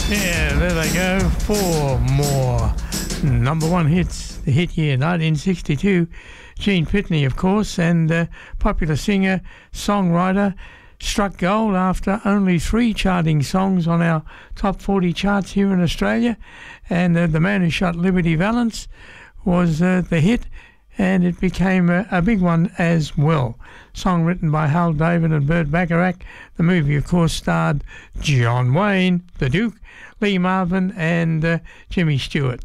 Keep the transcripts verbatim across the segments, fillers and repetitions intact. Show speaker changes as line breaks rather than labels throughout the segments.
Yeah, there they go. Four more number one hits. The hit year, nineteen sixty-two. Gene Pitney, of course, and uh, popular singer, songwriter, struck gold after only three charting songs on our top forty charts here in Australia. And uh, The Man Who Shot Liberty Valance was uh, the hit, and it became a, a big one as well. Song written by Hal David and Burt Bacharach. The movie, of course, starred John Wayne, the Duke, Lee Marvin, and uh, Jimmy Stewart.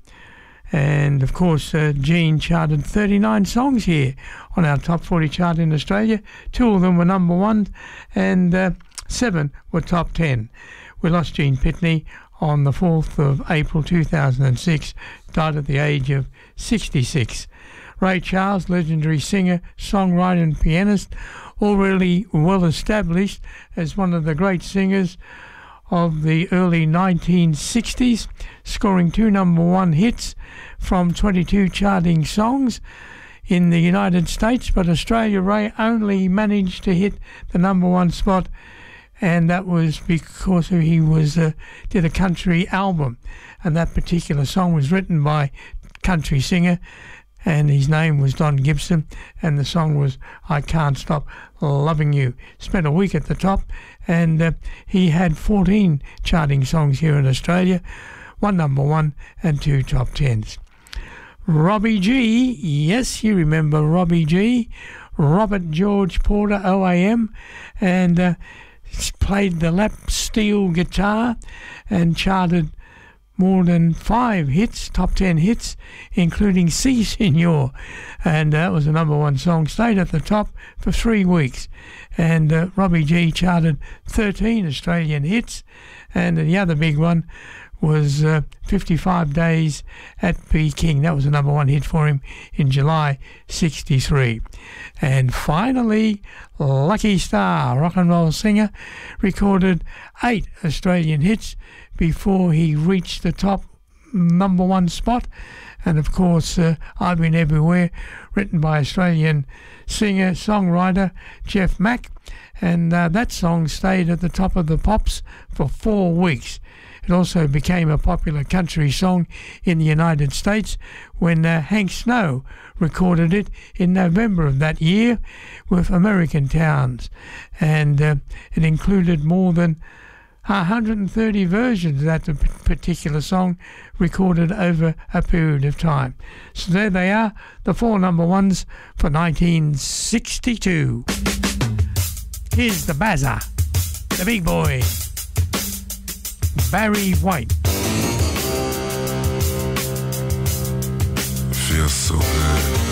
And, of course, uh, Gene charted thirty-nine songs here on our top forty chart in Australia. Two of them were number one, and uh, seven were top ten. We lost Gene Pitney on the fourth of April two thousand six, died at the age of sixty-six. Ray Charles, legendary singer, songwriter and pianist, already well established as one of the great singers of the early nineteen sixties, scoring two number one hits from twenty-two charting songs in the United States, but Australia, Ray only managed to hit the number one spot, and that was because he was uh, did a country album, and that particular song was written by country singer, and his name was Don Gibson, and the song was I Can't Stop Loving You. Spent a week at the top, and uh, he had fourteen charting songs here in Australia, one number one and two top tens. Robbie G, yes, you remember Robbie G, Robert George Porter, O A M, and uh, played the lap steel guitar and charted more than five hits, top ten hits, including Si Senor, and that uh, was a number one song, stayed at the top for three weeks, and uh, Robbie G charted thirteen Australian hits, and the other big one was uh, fifty-five Days at Peking. That was a number one hit for him in July sixty-three. And finally, Lucky Star, rock and roll singer, recorded eight Australian hits before he reached the top number one spot. And of course, uh, I've Been Everywhere, written by Australian singer, songwriter Jeff Mack. And uh, that song stayed at the top of the pops for four weeks. It also became a popular country song in the United States when uh, Hank Snow recorded it in November of that year with American Towns. And uh, it included more than one hundred thirty versions of that particular song recorded over a period of time. So there they are, the four number ones for nineteen sixty-two. Here's the Bazza, the big boy, Barry White.
Feels so good.